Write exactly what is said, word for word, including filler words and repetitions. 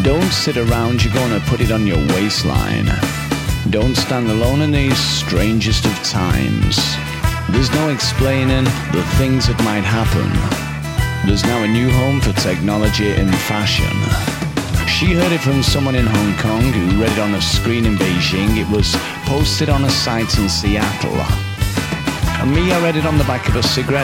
Don't sit around, you're gonna put it on your waistline. Don't stand alone in these strangest of times. There's no explaining the things that might happen. There's now a new home for technology in fashion. She heard it from someone in Hong Kong who read it on a screen in Beijing. It was posted on a site in Seattle. And me, I read it on the back of a cigarette